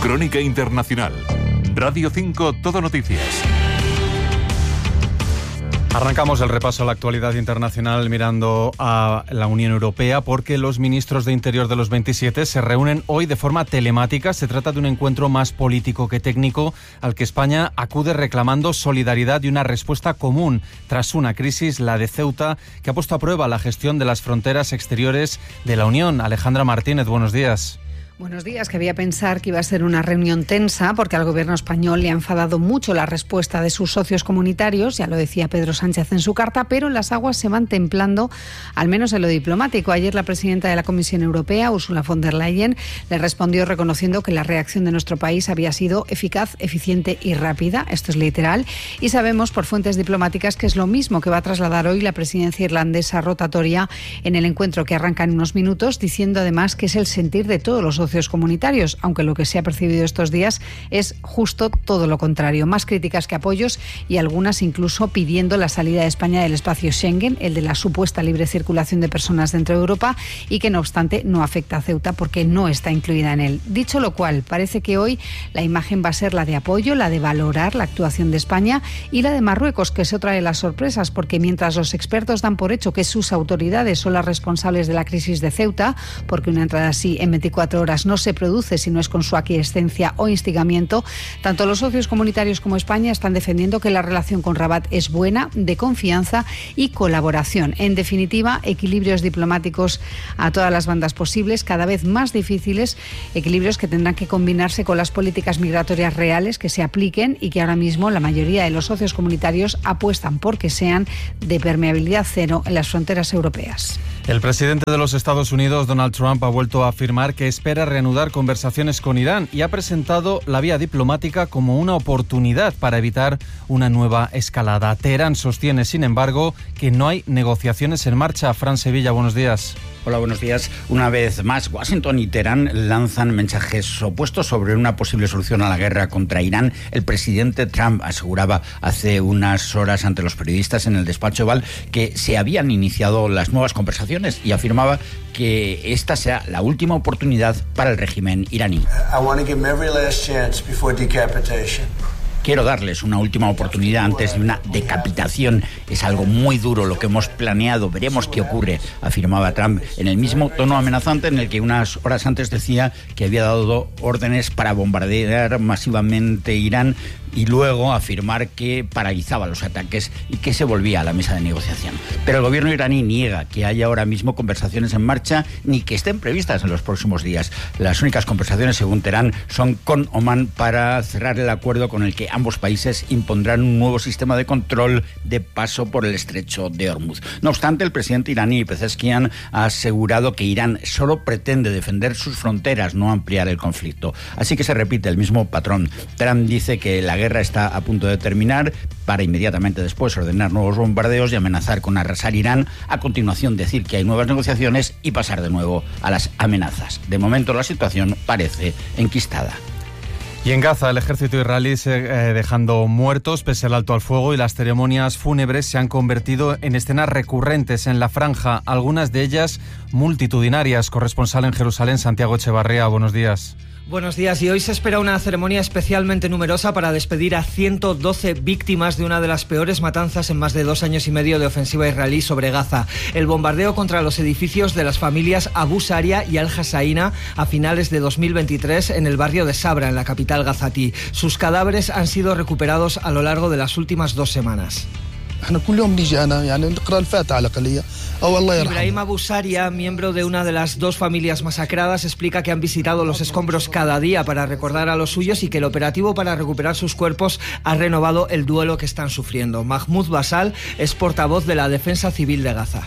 Crónica Internacional. Radio 5 Todo Noticias. Arrancamos el repaso a la actualidad internacional mirando a la Unión Europea porque los ministros de Interior de los 27 se reúnen hoy de forma telemática. Se trata de un encuentro más político que técnico al que España acude reclamando solidaridad y una respuesta común tras una crisis, la de Ceuta, que ha puesto a prueba la gestión de las fronteras exteriores de la Unión. Alejandra Martínez, buenos días. Buenos días, que había pensar que iba a ser una reunión tensa porque al gobierno español le ha enfadado mucho la respuesta de sus socios comunitarios, ya lo decía Pedro Sánchez en su carta, pero las aguas se van templando, al menos en lo diplomático. Ayer la presidenta de la Comisión Europea, Ursula von der Leyen, le respondió reconociendo que la reacción de nuestro país había sido eficaz, eficiente y rápida, esto es literal, y sabemos por fuentes diplomáticas que es lo mismo que va a trasladar hoy la presidencia irlandesa rotatoria en el encuentro que arranca en unos minutos, diciendo además que es el sentir de todos los socios comunitarios, aunque lo que se ha percibido estos días es justo todo lo contrario, más críticas que apoyos y algunas incluso pidiendo la salida de España del espacio Schengen, el de la supuesta libre circulación de personas dentro de Europa, y que no obstante no afecta a Ceuta porque no está incluida en él. Dicho lo cual, parece que hoy la imagen va a ser la de apoyo, la de valorar la actuación de España y la de Marruecos, que es otra de las sorpresas, porque mientras los expertos dan por hecho que sus autoridades son las responsables de la crisis de Ceuta, porque una entrada así en 24 horas no se produce si no es con su aquiescencia o instigamiento, tanto los socios comunitarios como España están defendiendo que la relación con Rabat es buena, de confianza y colaboración. En definitiva, equilibrios diplomáticos a todas las bandas posibles, cada vez más difíciles, equilibrios que tendrán que combinarse con las políticas migratorias reales que se apliquen y que ahora mismo la mayoría de los socios comunitarios apuestan por que sean de permeabilidad cero en las fronteras europeas. El presidente de los Estados Unidos, Donald Trump, ha vuelto a afirmar que espera reanudar conversaciones con Irán y ha presentado la vía diplomática como una oportunidad para evitar una nueva escalada. Teherán sostiene, sin embargo, que no hay negociaciones en marcha. Fran Sevilla, buenos días. Hola, buenos días. Una vez más, Washington y Teherán lanzan mensajes opuestos sobre una posible solución a la guerra contra Irán. El presidente Trump aseguraba hace unas horas ante los periodistas en el despacho Oval que se habían iniciado las nuevas conversaciones y afirmaba que esta sea la última oportunidad para el régimen iraní. Quiero darles una última oportunidad antes de una decapitación. Es algo muy duro lo que hemos planeado. Veremos qué ocurre, afirmaba Trump en el mismo tono amenazante en el que unas horas antes decía que había dado órdenes para bombardear masivamente Irán y luego afirmar que paralizaba los ataques y que se volvía a la mesa de negociación. Pero el gobierno iraní niega que haya ahora mismo conversaciones en marcha ni que estén previstas en los próximos días. Las únicas conversaciones, según Teherán, son con Omán para cerrar el acuerdo con el que ambos países impondrán un nuevo sistema de control de paso por el estrecho de Hormuz. No obstante, el presidente iraní Pezeshkian ha asegurado que Irán solo pretende defender sus fronteras, no ampliar el conflicto. Así que se repite el mismo patrón. Trump dice que la guerra está a punto de terminar para inmediatamente después ordenar nuevos bombardeos y amenazar con arrasar Irán, a continuación decir que hay nuevas negociaciones y pasar de nuevo a las amenazas. De momento la situación parece enquistada. Y en Gaza, el ejército israelí sigue dejando muertos pese al alto al fuego y las ceremonias fúnebres se han convertido en escenas recurrentes en la franja, algunas de ellas multitudinarias. Corresponsal en Jerusalén, Santiago Echevarría, buenos días. Buenos días, y hoy se espera una ceremonia especialmente numerosa para despedir a 112 víctimas de una de las peores matanzas en más de 2 años y medio de ofensiva israelí sobre Gaza. El bombardeo contra los edificios de las familias Abu Saria y Al-Hassaina a finales de 2023 en el barrio de Sabra, en la capital gazatí. Sus cadáveres han sido recuperados a lo largo de las últimas 2 semanas. Ibrahim Abu Saria, miembro de una de las 2 familias masacradas, explica que han visitado los escombros cada día para recordar a los suyos y que el operativo para recuperar sus cuerpos ha renovado el duelo que están sufriendo. Mahmoud Basal es portavoz de la Defensa Civil de Gaza.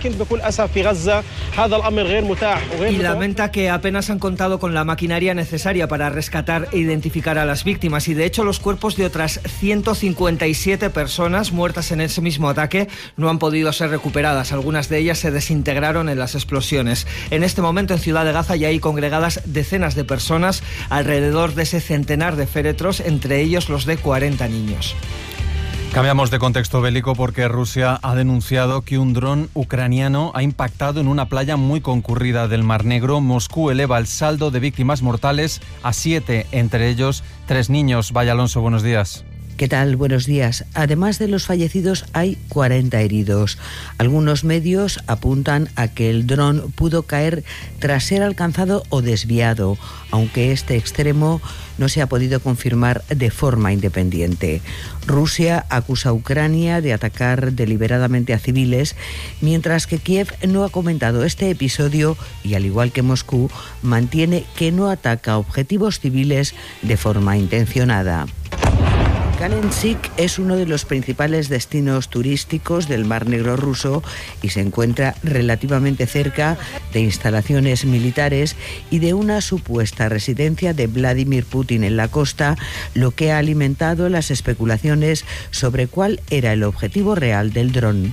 Y lamenta que apenas han contado con la maquinaria necesaria para rescatar e identificar a las víctimas, y de hecho los cuerpos de otras 157 personas muertas en ese mismo ataque no han podido ser recuperadas. Algunas de ellas se desintegraron en las explosiones. En este momento en Ciudad de Gaza ya hay congregadas decenas de personas alrededor de ese centenar de féretros, entre ellos los de 40 niños. Cambiamos de contexto bélico porque Rusia ha denunciado que un dron ucraniano ha impactado en una playa muy concurrida del Mar Negro. Moscú eleva el saldo de víctimas mortales a 7, entre ellos 3 niños. Vaya Alonso, buenos días. ¿Qué tal? Buenos días. Además de los fallecidos, hay 40 heridos. Algunos medios apuntan a que el dron pudo caer tras ser alcanzado o desviado, aunque este extremo no se ha podido confirmar de forma independiente. Rusia acusa a Ucrania de atacar deliberadamente a civiles, mientras que Kiev no ha comentado este episodio y, al igual que Moscú, mantiene que no ataca a objetivos civiles de forma intencionada. Kalenchik es uno de los principales destinos turísticos del Mar Negro ruso y se encuentra relativamente cerca de instalaciones militares y de una supuesta residencia de Vladimir Putin en la costa, lo que ha alimentado las especulaciones sobre cuál era el objetivo real del dron.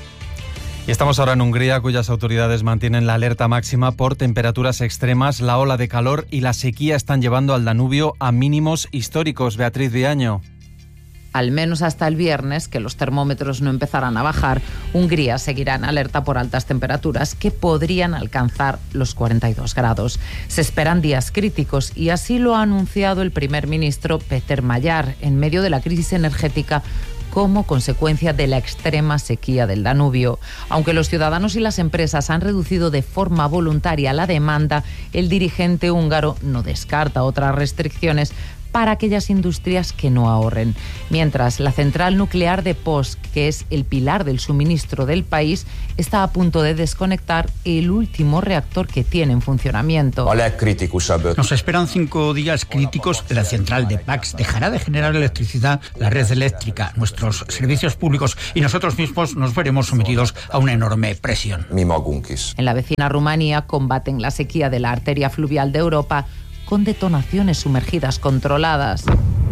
Y estamos ahora en Hungría, cuyas autoridades mantienen la alerta máxima por temperaturas extremas. La ola de calor y la sequía están llevando al Danubio a mínimos históricos. Beatriz Viaño. Al menos hasta el viernes, que los termómetros no empezarán a bajar, Hungría seguirá en alerta por altas temperaturas que podrían alcanzar los 42 grados. Se esperan días críticos y así lo ha anunciado el primer ministro Péter Majár en medio de la crisis energética como consecuencia de la extrema sequía del Danubio. Aunque los ciudadanos y las empresas han reducido de forma voluntaria la demanda, el dirigente húngaro no descarta otras restricciones para aquellas industrias que no ahorren. Mientras, la central nuclear de Płock, que es el pilar del suministro del país, está a punto de desconectar el último reactor que tiene en funcionamiento. Nos esperan 5 días críticos. La central de Płock dejará de generar electricidad, la red eléctrica, nuestros servicios públicos y nosotros mismos nos veremos sometidos a una enorme presión. En la vecina Rumanía combaten la sequía de la arteria fluvial de Europa con detonaciones sumergidas controladas.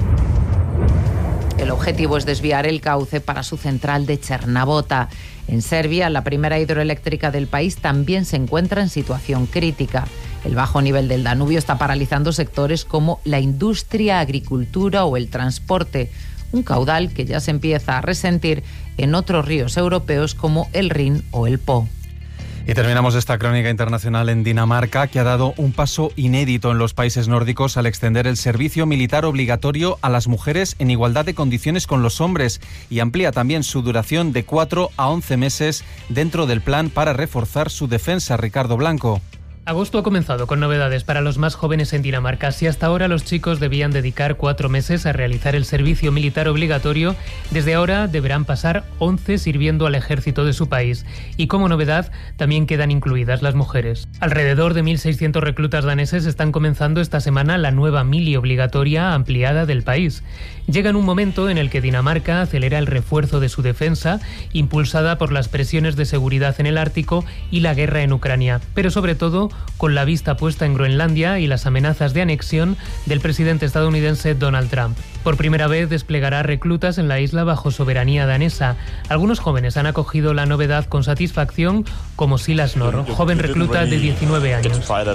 El objetivo es desviar el cauce para su central de Chernavota. En Serbia, la primera hidroeléctrica del país también se encuentra en situación crítica. El bajo nivel del Danubio está paralizando sectores como la industria, agricultura o el transporte, un caudal que ya se empieza a resentir en otros ríos europeos como el Rin o el Po. Y terminamos esta crónica internacional en Dinamarca, que ha dado un paso inédito en los países nórdicos al extender el servicio militar obligatorio a las mujeres en igualdad de condiciones con los hombres y amplía también su duración de 4 a 11 meses dentro del plan para reforzar su defensa. Ricardo Blanco. Agosto ha comenzado con novedades para los más jóvenes en Dinamarca. Si hasta ahora los chicos debían dedicar 4 meses a realizar el servicio militar obligatorio, desde ahora deberán pasar 11 sirviendo al ejército de su país. Y como novedad, también quedan incluidas las mujeres. Alrededor de 1.600 reclutas daneses están comenzando esta semana la nueva mili obligatoria ampliada del país. Llega en un momento en el que Dinamarca acelera el refuerzo de su defensa, impulsada por las presiones de seguridad en el Ártico y la guerra en Ucrania, pero sobre todo con la vista puesta en Groenlandia y las amenazas de anexión del presidente estadounidense Donald Trump. Por primera vez desplegará reclutas en la isla bajo soberanía danesa. Algunos jóvenes han acogido la novedad con satisfacción, como Silas Nor, joven recluta de 19 años.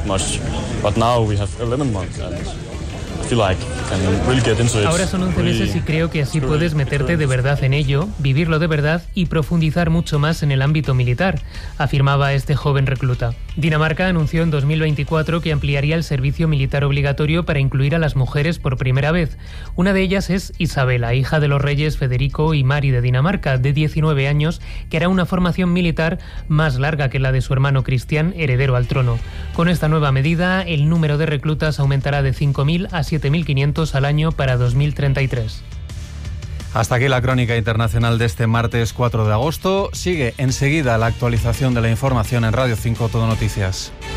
Ahora son 11 meses y creo que así puedes meterte de verdad en ello, vivirlo de verdad y profundizar mucho más en el ámbito militar, afirmaba este joven recluta. Dinamarca anunció en 2024 que ampliaría el servicio militar obligatorio para incluir a las mujeres por primera vez. Una de ellas es Isabela, hija de los reyes Federico y Mari de Dinamarca, de 19 años, que hará una formación militar más larga que la de su hermano Cristian, heredero al trono. Con esta nueva medida, el número de reclutas aumentará de 5.000 a 7.500 al año para 2033. Hasta aquí la crónica internacional de este martes 4 de agosto. Sigue enseguida la actualización de la información en Radio 5 Todo Noticias.